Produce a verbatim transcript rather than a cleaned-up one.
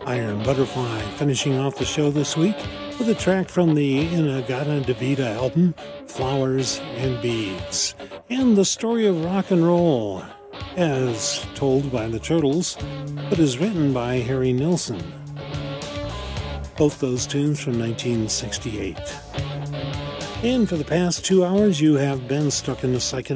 Iron Butterfly finishing off the show this week with a track from the In-A-Gadda-Da-Vida album, Flowers and Beads, and the story of rock and roll, as told by the Turtles, but is written by Harry Nilsson. Both those tunes from nineteen sixty-eight. And for the past two hours, you have been stuck in the psychedelic